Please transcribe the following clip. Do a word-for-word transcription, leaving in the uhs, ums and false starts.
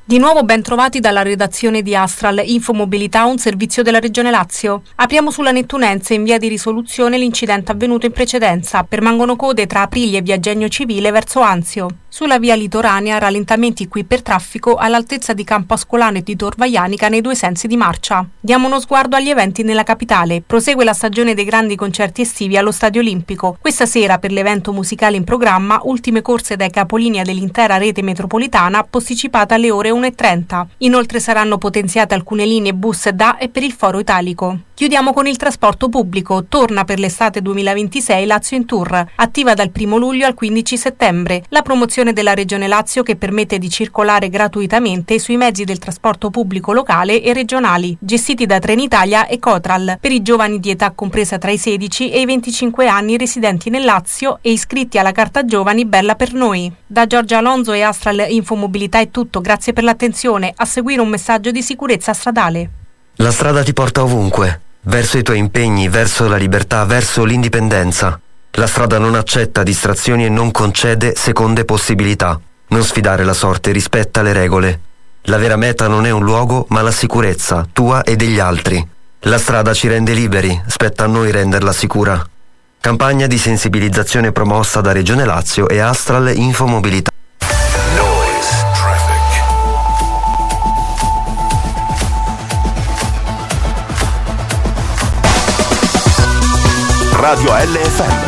Di nuovo ben trovati dalla redazione di Astral, Infomobilità, un servizio della Regione Lazio. Apriamo sulla Nettunense, in via di risoluzione l'incidente avvenuto in precedenza. Permangono code tra Aprilia e via Genio Civile verso Anzio. Sulla via litoranea rallentamenti qui per traffico all'altezza di Campo Ascolano e di Tor Vaianica nei due sensi di marcia. Diamo uno sguardo agli eventi nella capitale. Prosegue la stagione dei grandi concerti estivi allo Stadio Olimpico. Questa sera, per l'evento musicale in programma, ultime corse dai capolinea dell'intera rete metropolitana, posticipata alle ore uno e trenta. Inoltre saranno potenziate alcune linee bus da e per il Foro Italico. Chiudiamo con il trasporto pubblico. Torna per l'estate duemilaventisei Lazio in Tour, attiva dal primo luglio al quindici settembre. La promozione della Regione Lazio che permette di circolare gratuitamente sui mezzi del trasporto pubblico locale e regionali, gestiti da Trenitalia e Cotral, per i giovani di età compresa tra i sedici e i venticinque anni residenti nel Lazio e iscritti alla Carta Giovani Bella per Noi. Da Giorgia Alonso e Astral Infomobilità è tutto, grazie per l'attenzione. A seguire un messaggio di sicurezza stradale. La strada ti porta ovunque, verso i tuoi impegni, verso la libertà, verso l'indipendenza. La strada non accetta distrazioni e non concede seconde possibilità. Non sfidare la sorte, rispetta le regole. La vera meta non è un luogo, ma la sicurezza, tua e degli altri. La strada ci rende liberi, spetta a noi renderla sicura. Campagna di sensibilizzazione promossa da Regione Lazio e Astral Infomobilità. Noise traffic. Radio L F M